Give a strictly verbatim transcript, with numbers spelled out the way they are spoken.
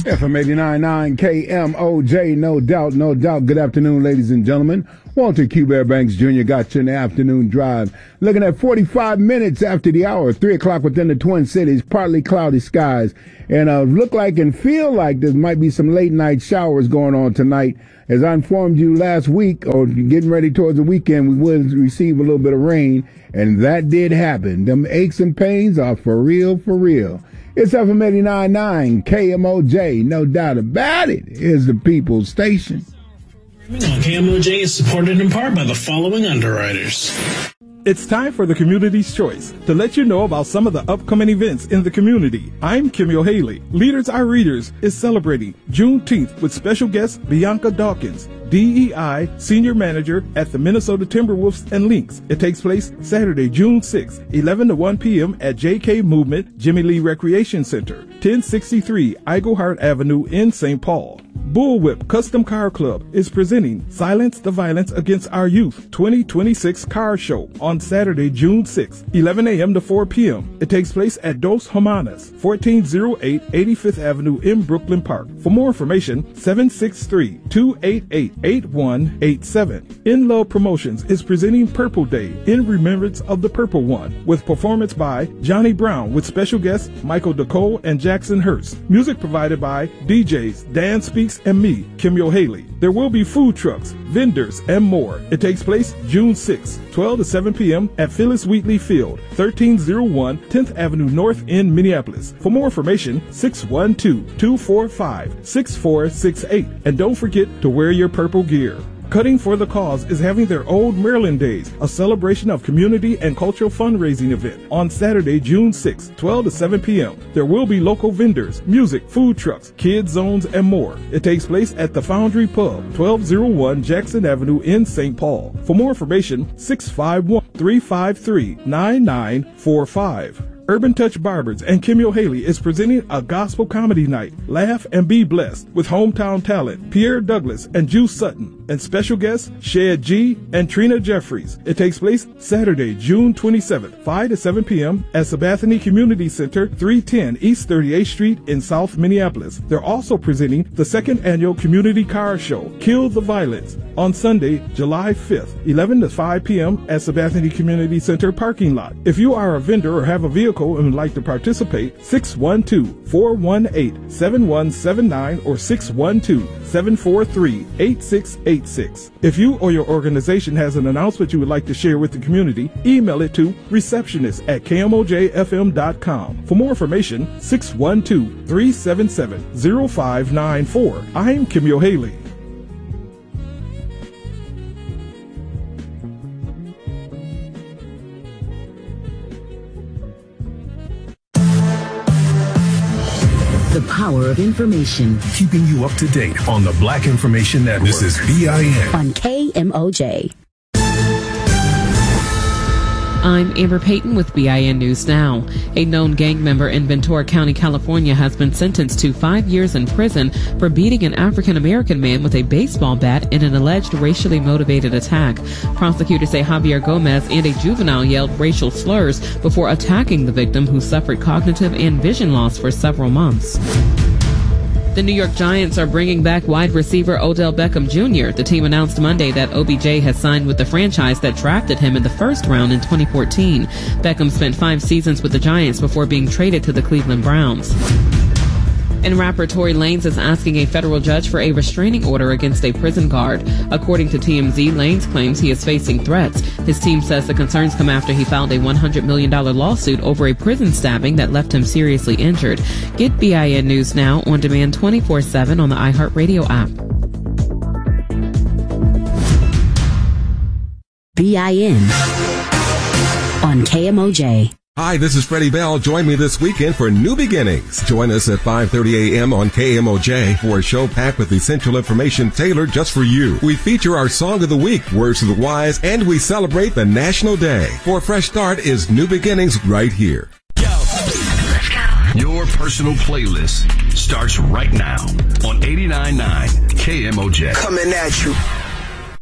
F M eighty-nine point nine K M O J, no doubt, no doubt. Good afternoon, ladies and gentlemen. Walter Q. Bear Banks Junior got you in the afternoon drive. Looking at forty-five minutes after the hour, three o'clock within the Twin Cities, partly cloudy skies. And uh, look like and feel like there might be some late night showers going on tonight. As I informed you last week, or getting ready towards the weekend, we would receive a little bit of rain. And that did happen. Them aches and pains are for real, for real. It's F M eighty-nine point nine K M O J, no doubt about it. Is the People's Station. On K M O J is supported in part by the following underwriters. It's time for the Community's Choice to let you know about some of the upcoming events in the community. I'm Kimyo Haley. Leaders Are Readers is celebrating Juneteenth with special guest Bianca Dawkins, D E I Senior Manager at the Minnesota Timberwolves and Lynx. It takes place Saturday, June sixth, eleven to one p.m. at J K Movement Jimmy Lee Recreation Center, ten sixty-three Eaglehart Avenue in Saint Paul. Bullwhip Custom Car Club is presenting Silence the Violence Against Our Youth twenty twenty-six Car Show on Saturday, June sixth, eleven a.m. to four p.m. It takes place at Dos Hermanas, fourteen oh eight eighty-fifth Avenue in Brooklyn Park. For more information, seven six three, two eight eight, eight one eight seven. In Love Promotions is presenting Purple Day in remembrance of the Purple One with performance by Johnny Brown with special guests Michael DeCole and Jackson Hurst. Music provided by D Js Dan Speaks and me, Kimyo Haley. There will be food trucks, vendors, and more. It takes place June sixth, twelve to seven p.m. at Phyllis Wheatley Field, thirteen oh one tenth Avenue North in Minneapolis. For more information, six one two, two four five, six four six eight. And don't forget to wear your purple gear. Cutting for the Cause is having their Old Maryland Days, a celebration of community and cultural fundraising event on Saturday, June sixth, twelve to seven p.m. There will be local vendors, music, food trucks, kids zones, and more. It takes place at the Foundry Pub, twelve oh one Jackson Avenue in Saint Paul. For more information, six five one, three five three, nine nine four five. Urban Touch Barbers and Kimyo Haley is presenting a gospel comedy night. Laugh and be blessed with hometown talent Pierre Douglas and Juice Sutton and special guests Shed G and Trina Jeffries. It takes place Saturday, June twenty-seventh, five to seven p.m. at Sabathany Community Center, three ten East thirty-eighth Street in South Minneapolis. They're also presenting the second annual Community Car Show, Kill the Violence, on Sunday, July fifth, eleven to five p.m. at Sabathany Community Center parking lot. If you are a vendor or have a vehicle and would like to participate, six one two, four one eight, seven one seven nine or six one two, seven four three, eight six eight six. If you or your organization has an announcement you would like to share with the community, email it to receptionist at K M O J F M dot com. For more information, six one two, three seven seven, oh five nine four. I'm Kimyo Haley. The power of information. Keeping you up to date on the Black Information Network. This is B I N. On K M O J. I'm Amber Payton with B I N News Now. A known gang member in Ventura County, California has been sentenced to five years in prison for beating an African-American man with a baseball bat in an alleged racially motivated attack. Prosecutors say Javier Gomez and a juvenile yelled racial slurs before attacking the victim, who suffered cognitive and vision loss for several months. The New York Giants are bringing back wide receiver Odell Beckham Junior The team announced Monday that O B J has signed with the franchise that drafted him in the first round in twenty fourteen. Beckham spent five seasons with the Giants before being traded to the Cleveland Browns. And rapper Tory Lanez is asking a federal judge for a restraining order against a prison guard. According to T M Z, Lanez claims he is facing threats. His team says the concerns come after he filed a one hundred million dollars lawsuit over a prison stabbing that left him seriously injured. Get B I N News Now on demand twenty-four seven on the iHeartRadio app. B I N on K M O J. Hi, this is Freddie Bell. Join me this weekend for New Beginnings. Join us at five thirty a.m. on K M O J for a show packed with essential information tailored just for you. We feature our Song of the Week, Words of the Wise, and we celebrate the National Day. For a fresh start is New Beginnings right here. Yo, let's go. Your personal playlist starts right now on eighty-nine point nine K M O J. Coming at you.